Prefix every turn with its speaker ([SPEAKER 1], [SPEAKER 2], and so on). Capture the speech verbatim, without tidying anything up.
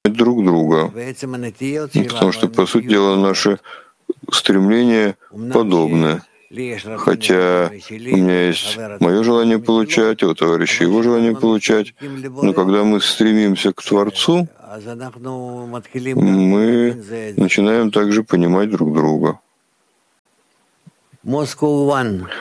[SPEAKER 1] друг друга, потому что, по сути дела, наши стремления подобны. Хотя у меня есть мое желание получать, а у товарища его желание получать, но когда мы стремимся к Творцу, мы начинаем также понимать друг друга.